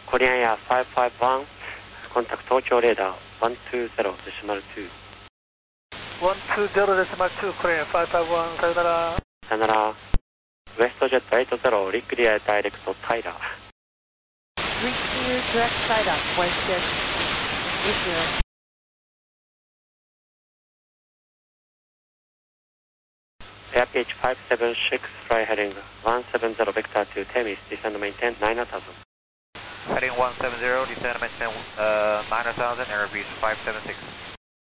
コリアンエア551、コンタクト東京レーダー120.2。 120.2、コリアン551、さよなら。 さよなら。ウエストジェット80、リクリアダイレクトタイラー。 Reclear direct side up, WestJet 80. Airpage 576, fly heading 170 vector to Temis, descend and maintain 9000. Heading 170, descend and maintain 9000, airbus 576.